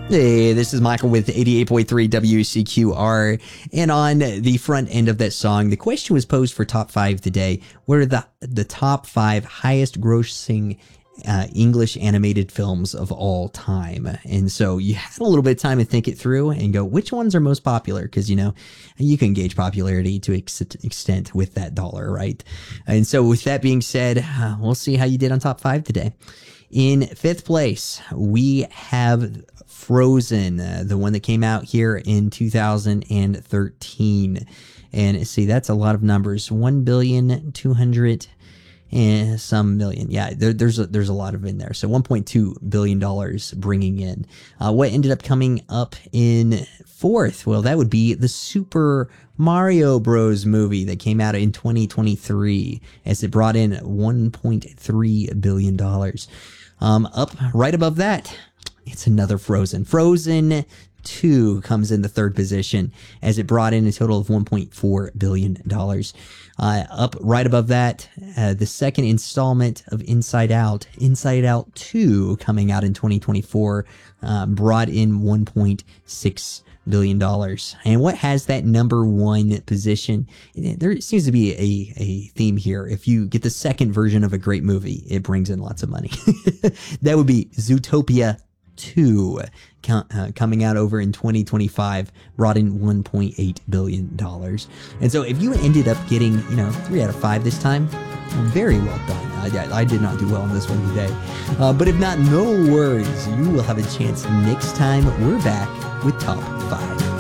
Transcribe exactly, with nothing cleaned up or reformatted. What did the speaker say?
Hey, this is Michael with eighty-eight point three W C Q R. And on the front end of that song, the question was posed for top five today. What are the, the top five highest grossing uh, English animated films of all time? And so you had a little bit of time to think it through and go, which ones are most popular? Because, you know, you can gauge popularity to ex- extent with that dollar, right? And so with that being said, uh, we'll see how you did on top five today. In fifth place, we have Frozen, uh, the one that came out here in two thousand thirteen. And see, that's a lot of numbers. one billion two hundred and some million. Yeah, there, there's, a, there's a lot of in there. So one point two billion dollars bringing in. Uh, what ended up coming up in fourth? Well, that would be the Super Mario Bros. Movie that came out in twenty twenty-three, as it brought in one point three billion dollars. Um, up right above that, it's another Frozen. Frozen two comes in the third position, as it brought in a total of one point four billion dollars. Uh, up right above that, uh, the second installment of Inside Out, Inside Out two, coming out in twenty twenty-four, uh, brought in one point six billion dollars. And what has that number one position? There seems to be a, a theme here. If you get the second version of a great movie, it brings in lots of money. That would be Zootopia two, uh, coming out over in twenty twenty-five, brought in one point eight billion dollars. And so if you ended up getting, you know, three out of five this time, very well done. I, I did not do well on this one today. Uh, but if not, no worries. You will have a chance next time. We're back with top five.